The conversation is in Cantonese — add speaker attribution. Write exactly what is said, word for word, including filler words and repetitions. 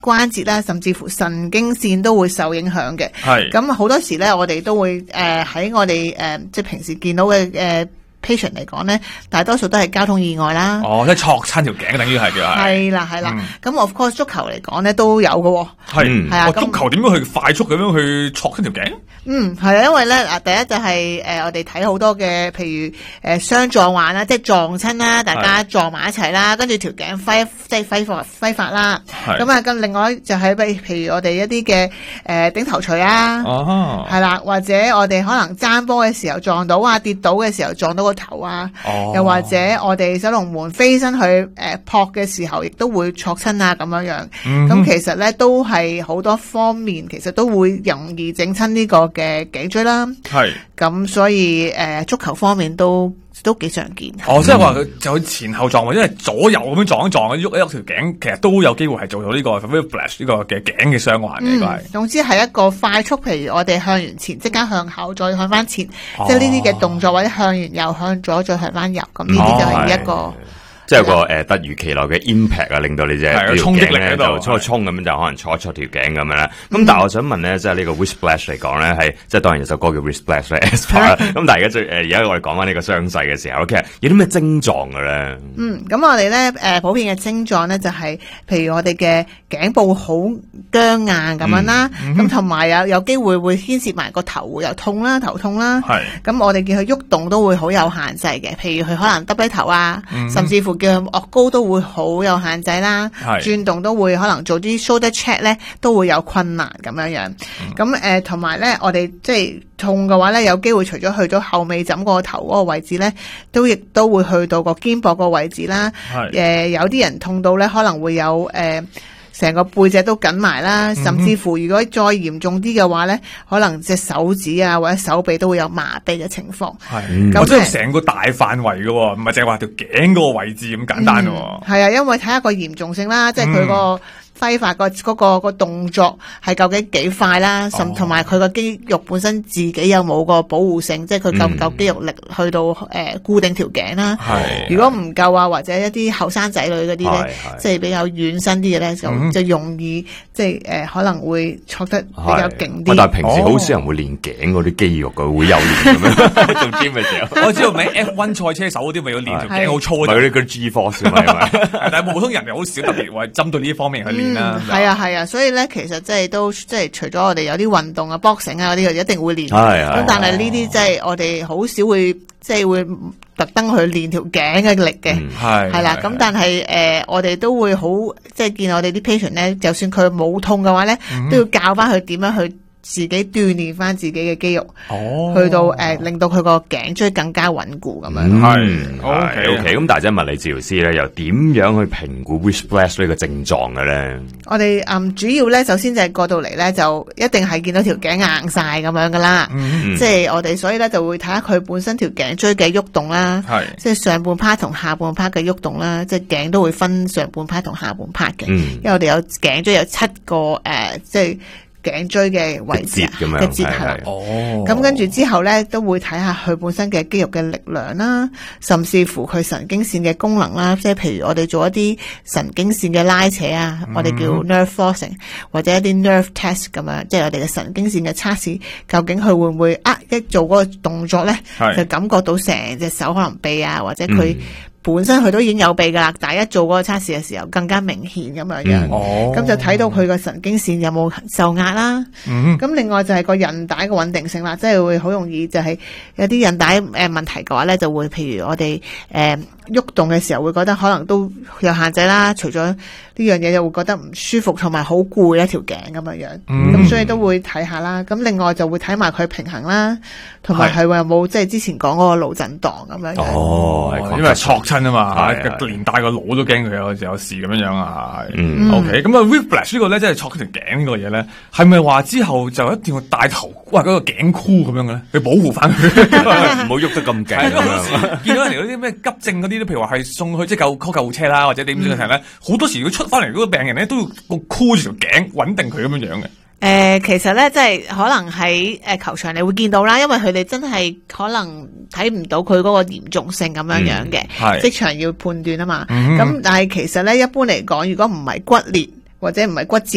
Speaker 1: 關節啦，甚至乎神經線都會受影響嘅。
Speaker 2: 係
Speaker 1: 咁好多時咧，我哋都會誒喺、呃、我哋誒、呃、即係平時見到嘅誒。呃patient 嚟講咧，大多數都係交通意外啦。
Speaker 2: 哦，即係挫親條頸，等於係叫係。
Speaker 1: 係啦，係啦。咁、嗯、of course 足球嚟講咧都有嘅喎。
Speaker 2: 係
Speaker 1: 係啊。
Speaker 2: 足球點樣去快速咁樣去挫親條頸？
Speaker 1: 嗯，係啊，因為咧嗱，第一就係、是、誒、呃、我哋睇好多嘅，譬如誒、呃、相撞患啦，即係撞親啦，大家撞埋一齊啦，跟住條頸揮即係揮發揮發啦。咁啊，咁另外就係譬譬如我哋一啲嘅誒頂頭錘啊，係、哦、啦，或者我哋可能爭波嘅時候撞到啊，跌倒嘅時候撞到個頭啊。哦、又或者我哋守龍門飛身去誒撲嘅時候，亦都會挫親啊咁樣樣。咁、嗯、其實咧都係好多方面，其實都會容易整親呢個嘅頸椎啦。係咁，所以誒、呃、足球方面都都幾常見。
Speaker 2: 哦，即係話佢就前後撞，或者係左右咁樣撞一撞，喐一喐條頸，其實都有機會係做到呢、這個 whiplash 呢個嘅頸嘅傷患嘅，都係。
Speaker 1: 總之係一個快速，譬如我哋向完前，即刻向後，再向翻前，哦、即係呢啲嘅動作，或者向完右向左，再向翻右，咁呢啲就係一個。哦
Speaker 3: 即係個誒突如其來嘅 impact 啊，令到你隻條頸咧就衝一衝咁樣就可能挫一挫條頸咁樣啦。咁但係我想問咧，即係呢個 wrist splash 嚟講咧，係即係當然有首歌叫 wrist splash 咧 ，Aespa 咁但係而家最誒而家我哋講翻呢個傷勢嘅時候，其實有啲咩症狀嘅咧？
Speaker 1: 嗯，咁我哋咧誒普遍嘅症狀咧就係、是，譬如我哋嘅頸部好僵硬咁樣啦，咁同埋有有機會會牽涉埋個頭會有痛啦，頭痛啦。係。咁我哋見佢喐動都會好有限制嘅，譬如佢可能耷低頭啊，嗯、甚至乎。叫佢樂高都會好有限制啦，轉動都會可能做啲 shoulder check 咧都會有困難咁樣樣。咁誒同埋咧，我哋即係痛嘅話咧，有機會除咗去到後尾枕個頭嗰個位置咧，都亦都會去到個肩膊個位置啦。誒、呃、有啲人痛到咧，可能會有誒成、呃、個背脊都緊埋啦，甚至乎如果再嚴重啲嘅話咧，可能隻手指啊或者手臂都會有麻痹嘅情況。係，咁即係成個大範圍嘅，唔係淨係話條頸嗰個位置咁簡單嘅。係、嗯、啊，因為睇下個嚴重性啦，即係佢個揮發個嗰個個動作係究竟幾快啦，甚同埋佢個肌肉本身自己有冇個保護性，即係佢夠唔夠肌肉力去到誒、呃、固定條頸啦。係，如果唔夠啊，或者一啲後生仔女嗰啲咧，即係比較軟身啲嘅咧，就、嗯、就容易即係誒、呃、可能會挫得比較勁啲。
Speaker 3: 但係平時好少人會練頸嗰啲肌肉嘅，會有練咁樣做 gym 嘅時候。我知道咪 F 一 賽車手嗰啲咪要練條頸好粗嘅，嗰啲嗰 G force 係咪？但係普通人又好少特別話針對呢方面去練。
Speaker 1: 嗯，係啊係啊，所以咧其實即係都即係除咗我哋有啲運動啊 boxing 啊嗰啲，一定會練。係咁但係呢啲即係我哋好少會即係會特登去練條頸嘅力嘅。係係啦，咁但係誒、呃、我哋都會好即係見我哋啲 patient 咧，就算佢冇痛嘅話咧、嗯，都要教翻佢點樣去自己鍛煉翻自己嘅肌肉，哦、去到誒、呃、令到佢個頸椎更加穩固咁樣。
Speaker 3: 係 ，OK OK。咁但係即係物理治療師咧，又點樣去評估 wrist splash 呢個症狀嘅咧？
Speaker 1: 我哋嗯主要咧，首先就係過到嚟咧，就一定係見到條頸硬晒咁樣噶啦。嗯、即係我哋所以咧就會睇下佢本身條頸椎嘅喐動啦。係，即係上半 part 同下半 part 嘅喐動啦。即係頸都會分上半 part 同下半 part 嘅。嗯、因為我哋有頸椎有七個誒、呃，即係。頸椎嘅位置嘅節係，哦，咁跟住之後咧，都會睇下佢本身嘅肌肉嘅力量啦，甚至乎佢神經線嘅功能啦，即係譬如我哋做一啲神經線嘅拉扯啊，嗯、我哋叫 nerve forcing 或者一啲 nerve test 咁樣，即係我哋嘅神經線嘅測試，究竟佢會唔會啊一做嗰個動作咧，就感覺到成隻手可能痹啊，或者佢。嗯本身佢都已經有痹噶啦，但係一做嗰個測試嘅時候更加明顯咁樣樣，咁、嗯、就睇到佢個神經線有冇受壓啦。咁、嗯、另外就係個韌帶嘅穩定性啦，即係會好容易就係有啲韌帶誒問題嘅話咧，就會譬如我哋誒喐動嘅時候會覺得可能都有限制啦。除咗呢樣嘢，又會覺得唔舒服同埋好攰一條頸咁樣樣，咁、嗯、所以都會睇下啦。咁另外就會睇埋佢平衡啦，同埋係有冇即係之前講嗰個腦震盪咁樣樣。哦，
Speaker 2: 因為挫親啊嘛，連帶個腦都驚佢有有事咁樣樣啊。嗯 OK， 咁啊 whiplash 呢個咧，即係挫條頸呢個嘢咧，係咪話之後就一定要戴頭哇嗰個頸箍咁樣嘅咧，去保護翻佢，
Speaker 3: 唔好喐得咁勁。
Speaker 2: 見到人哋嗰啲咩急症嗰啲，譬如話係送去即係救 call 救護車啦，或者點樣嘅時候咧，好多時如果出翻嚟嗰個病人咧，都要個箍住條頸穩定佢咁樣樣嘅。
Speaker 1: 誒、呃，其實咧，即係可能喺誒球場你會見到啦，因為佢哋真係可能睇唔到佢嗰個嚴重性咁樣樣嘅，嗯、即場要判斷啊嘛。咁、嗯、但係其實咧，一般嚟講，如果唔係骨裂或者唔係骨折